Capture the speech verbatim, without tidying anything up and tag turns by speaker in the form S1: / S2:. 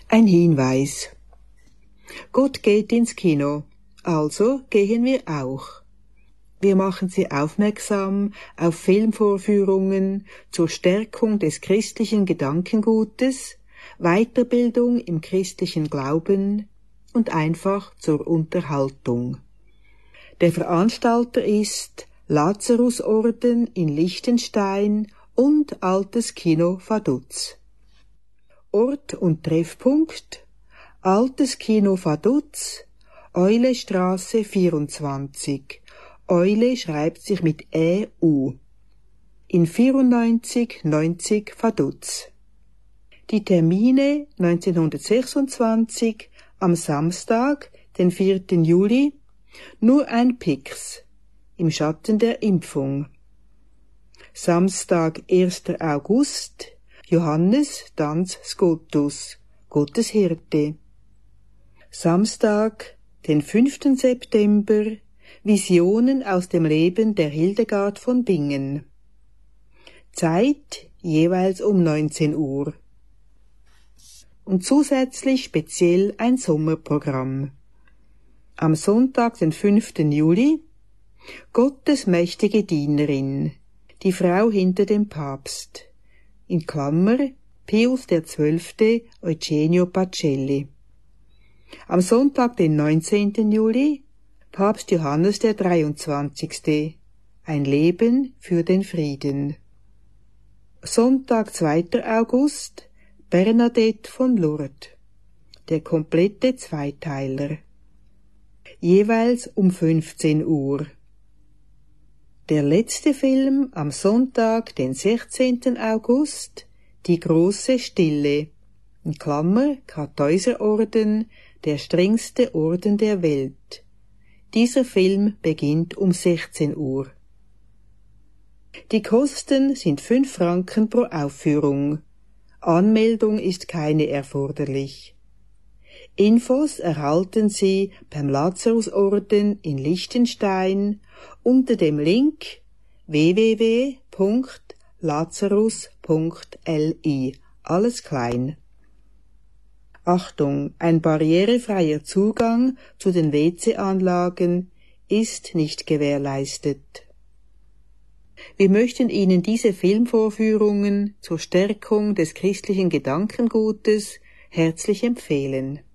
S1: Ein Hinweis. Gott geht ins Kino, also gehen wir auch. Wir machen Sie aufmerksam auf Filmvorführungen zur Stärkung des christlichen Gedankengutes, Weiterbildung im christlichen Glauben und einfach zur Unterhaltung. Der Veranstalter ist Lazarusorden in Liechtenstein und Altes Kino Vaduz. Ort und Treffpunkt: Altes Kino Vaduz, Eulestraße vierundzwanzig. Eule schreibt sich mit E U. In vierundneunzig neunzig Vaduz. Die Termine neunzehnhundertsechsundzwanzig am Samstag, den vierten Juli, nur ein Pix, im Schatten der Impfung. Samstag, erster August, Johannes Danz Scotus, Gottes Hirte. Samstag, den fünften September, Visionen aus dem Leben der Hildegard von Bingen. Zeit jeweils um neunzehn Uhr. Und zusätzlich speziell ein Sommerprogramm. Am Sonntag, den fünften Juli, Gottes mächtige Dienerin, die Frau hinter dem Papst, in Klammer Pius der Zwölfte, Eugenio Pacelli. Am Sonntag, den neunzehnten Juli, Papst Johannes der Dreiundzwanzigste, ein Leben für den Frieden. Sonntag, zweiter August, Bernadette von Lourdes, der komplette Zweiteiler. Jeweils um fünfzehn Uhr. Der letzte Film am Sonntag, den sechzehnten August, Die große Stille, in Klammer Kartäuserorden, der strengste Orden der Welt. Dieser Film beginnt um sechzehn Uhr. Die Kosten sind fünf Franken pro Aufführung. Anmeldung ist keine erforderlich. Infos erhalten Sie beim Lazarusorden in Liechtenstein unter dem Link w w w punkt lazarus punkt l i. Alles klein. Achtung, ein barrierefreier Zugang zu den W C-Anlagen ist nicht gewährleistet. Wir möchten Ihnen diese Filmvorführungen zur Stärkung des christlichen Gedankengutes herzlich empfehlen.